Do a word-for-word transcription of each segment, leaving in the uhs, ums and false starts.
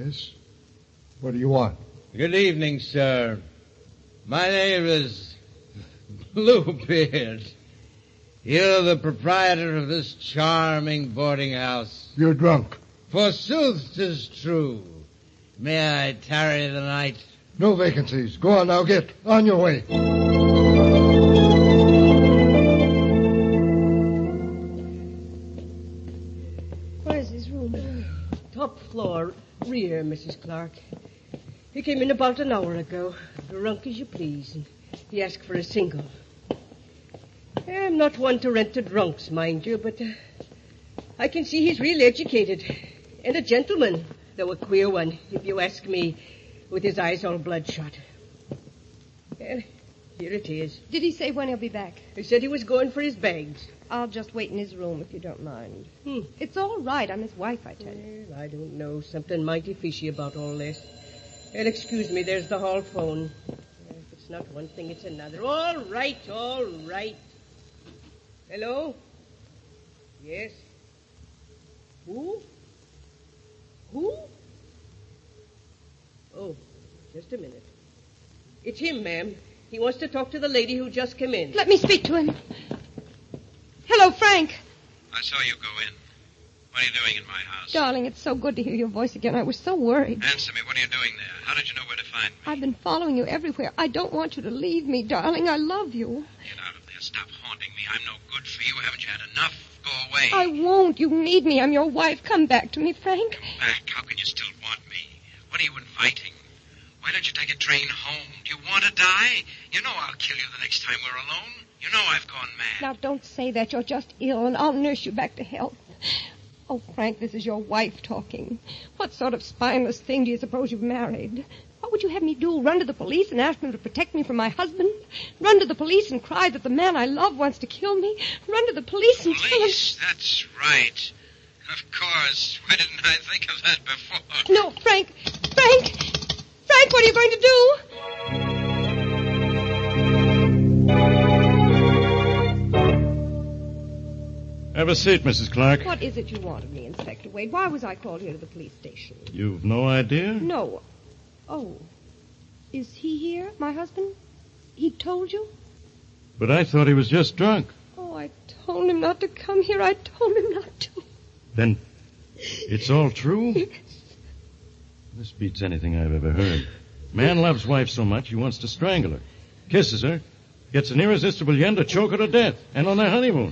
Yes? What do you want? Good evening, sir. My name is Bluebeard. You're the proprietor of this charming boarding house. You're drunk. Forsooth, 'tis true. May I tarry the night? No vacancies. Go on now, get on your way. Where's his room? Top floor, rear, Missus Clark. He came in about an hour ago, drunk as you please, and he asked for a single. I'm not one to rent to drunks, mind you, but uh, I can see he's real educated. And a gentleman, though a queer one, if you ask me, with his eyes all bloodshot. Well, here it is. Did he say when he'll be back? He said he was going for his bags. I'll just wait in his room if you don't mind. Hmm. It's all right. I'm his wife, I tell you. Well, I don't know. Something mighty fishy about all this. Well, excuse me, there's the hall phone. If it's not one thing, it's another. All right, all right. Hello? Yes? Who? Who? Oh, just a minute. It's him, ma'am. He wants to talk to the lady who just came in. Let me speak to him. Hello, Frank. I saw you go in. What are you doing in my house? Darling, it's so good to hear your voice again. I was so worried. Answer me. What are you doing there? How did you know where to find me? I've been following you everywhere. I don't want you to leave me, darling. I love you. Get out of there. Stop haunting me. I'm no good for you. Haven't you had enough? Go away. I won't. You need me. I'm your wife. Come back to me, Frank. Back? How can you still want me? What are you inviting? Why don't you take a train home? Do you want to die? You know I'll kill you the next time we're alone. You know I've gone mad. Now, don't say that. You're just ill, and I'll nurse you back to health. Oh, Frank, this is your wife talking. What sort of spineless thing do you suppose you've married? What would you have me do? Run to the police and ask them to protect me from my husband? Run to the police and cry that the man I love wants to kill me? Run to the police and tell them... Police? That's right. Of course. Why didn't I think of that before? No, Frank! Frank! Frank, what are you going to do? Have a seat, Missus Clark. What is it you want of me, Inspector Wade? Why was I called here to the police station? You've no idea? No. Oh. Is he here, my husband? He told you? But I thought he was just drunk. Oh, I told him not to come here. I told him not to. Then it's all true? Yes. This beats anything I've ever heard. Man loves wife so much he wants to strangle her. Kisses her. Gets an irresistible yen to choke her to death. And on their honeymoon.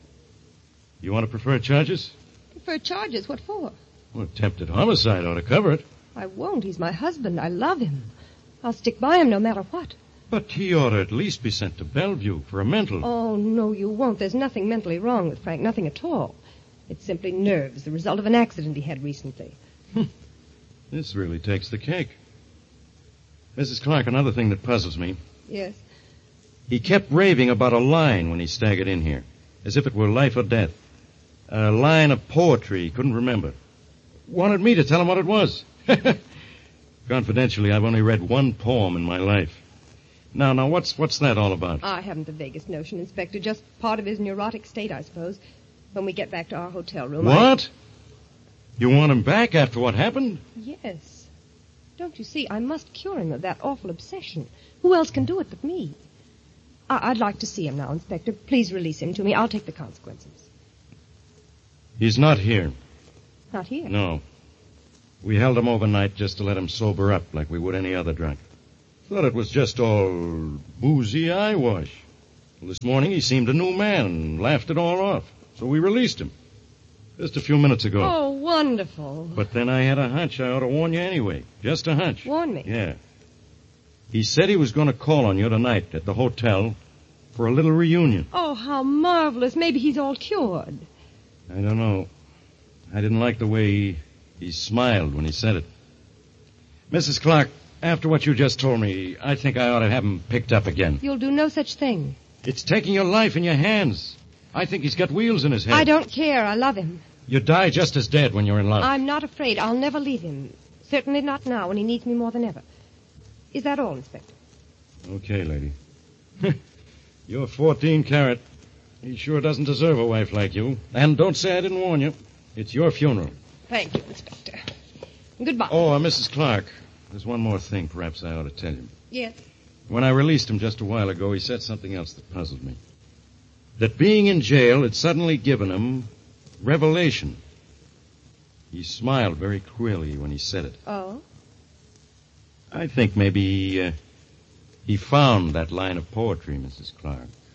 You want to prefer charges? Prefer charges? What for? Well, attempted homicide ought to cover it. I won't. He's my husband. I love him. I'll stick by him no matter what. But he ought to at least be sent to Bellevue for a mental... Oh, no, you won't. There's nothing mentally wrong with Frank. Nothing at all. It's simply nerves, the result of an accident he had recently. This really takes the cake. Missus Clark, another thing that puzzles me. Yes? He kept raving about a line when he staggered in here, as if it were life or death. A line of poetry he couldn't remember. Wanted me to tell him what it was. Confidentially, I've only read one poem in my life. Now, now, what's what's that all about? I haven't the vaguest notion, Inspector. Just part of his neurotic state, I suppose. When we get back to our hotel room... What? I... You want him back after what happened? Yes. Don't you see, I must cure him of that awful obsession. Who else can do it but me? I- I'd like to see him now, Inspector. Please release him to me. I'll take the consequences. He's not here. Not here? No. We held him overnight just to let him sober up like we would any other drunk. Thought it was just all boozy eyewash. Well, this morning he seemed a new man and laughed it all off. So we released him. Just a few minutes ago. Oh, wonderful. But then I had a hunch I ought to warn you anyway. Just a hunch. Warn me? Yeah. He said he was going to call on you tonight at the hotel for a little reunion. Oh, how marvelous. Maybe he's all cured. I don't know. I didn't like the way he, he smiled when he said it. Missus Clark, after what you just told me, I think I ought to have him picked up again. You'll do no such thing. It's taking your life in your hands. I think he's got wheels in his head. I don't care. I love him. You die just as dead when you're in love. I'm not afraid. I'll never leave him. Certainly not now when he needs me more than ever. Is that all, Inspector? Okay, lady. You're fourteen carat. He sure doesn't deserve a wife like you. And don't say I didn't warn you. It's your funeral. Thank you, Inspector. Goodbye. Oh, uh, Missus Clark, there's one more thing perhaps I ought to tell you. Yes. When I released him just a while ago, he said something else that puzzled me. That being in jail had suddenly given him revelation. He smiled very queerly when he said it. Oh? I think maybe uh, he found that line of poetry, Missus Clark.